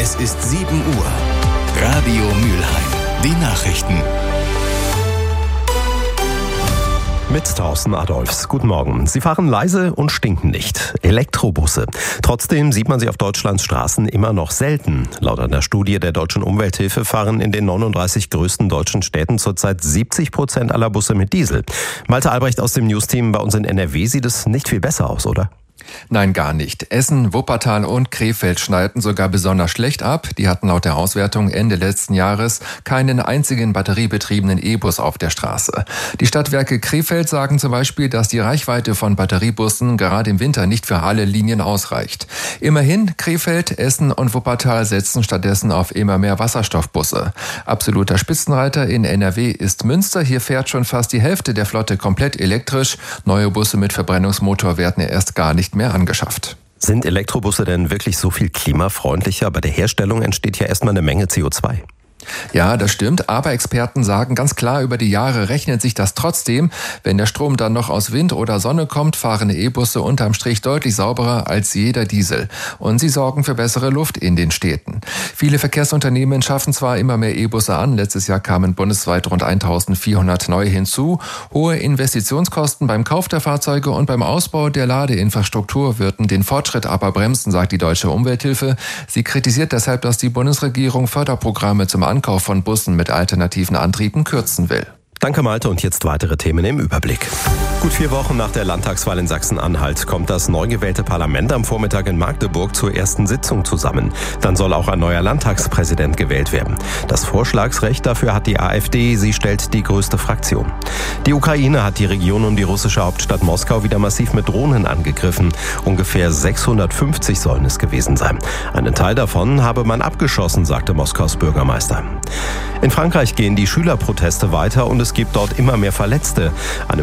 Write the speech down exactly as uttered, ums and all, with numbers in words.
Es ist sieben Uhr. Radio Mülheim. Die Nachrichten. Mit Thorsten Adolfs. Guten Morgen. Sie fahren leise und stinken nicht. Elektrobusse. Trotzdem sieht man sie auf Deutschlands Straßen immer noch selten. Laut einer Studie der Deutschen Umwelthilfe fahren in den neununddreißig größten deutschen Städten zurzeit siebzig Prozent aller Busse mit Diesel. Malte Albrecht aus dem Newsteam bei uns in N R W sieht es nicht viel besser aus, oder? Nein, gar nicht. Essen, Wuppertal und Krefeld schneiden sogar besonders schlecht ab. Die hatten laut der Auswertung Ende letzten Jahres keinen einzigen batteriebetriebenen E-Bus auf der Straße. Die Stadtwerke Krefeld sagen zum Beispiel, dass die Reichweite von Batteriebussen gerade im Winter nicht für alle Linien ausreicht. Immerhin, Krefeld, Essen und Wuppertal setzen stattdessen auf immer mehr Wasserstoffbusse. Absoluter Spitzenreiter in N R W ist Münster. Hier fährt schon fast die Hälfte der Flotte komplett elektrisch. Neue Busse mit Verbrennungsmotor werden erst gar nicht mehr angeschafft. Sind Elektrobusse denn wirklich so viel klimafreundlicher? Bei der Herstellung entsteht ja erstmal eine Menge C O zwei. Ja, das stimmt, aber Experten sagen ganz klar, über die Jahre rechnet sich das trotzdem. Wenn der Strom dann noch aus Wind oder Sonne kommt, fahren E-Busse unterm Strich deutlich sauberer als jeder Diesel. Und sie sorgen für bessere Luft in den Städten. Viele Verkehrsunternehmen schaffen zwar immer mehr E-Busse an, letztes Jahr kamen bundesweit rund eintausendvierhundert neue hinzu. Hohe Investitionskosten beim Kauf der Fahrzeuge und beim Ausbau der Ladeinfrastruktur würden den Fortschritt aber bremsen, sagt die Deutsche Umwelthilfe. Sie kritisiert deshalb, dass die Bundesregierung Förderprogramme zum Ankauf von Bussen mit alternativen Antrieben kürzen will. Danke Malte und jetzt weitere Themen im Überblick. Gut vier Wochen nach der Landtagswahl in Sachsen-Anhalt kommt das neu gewählte Parlament am Vormittag in Magdeburg zur ersten Sitzung zusammen. Dann soll auch ein neuer Landtagspräsident gewählt werden. Das Vorschlagsrecht dafür hat die AfD, sie stellt die größte Fraktion. Die Ukraine hat die Region um die russische Hauptstadt Moskau wieder massiv mit Drohnen angegriffen. Ungefähr sechshundertfünfzig sollen es gewesen sein. Einen Teil davon habe man abgeschossen, sagte Moskaus Bürgermeister. In Frankreich gehen die Schülerproteste weiter und es gibt dort immer mehr Verletzte. Eine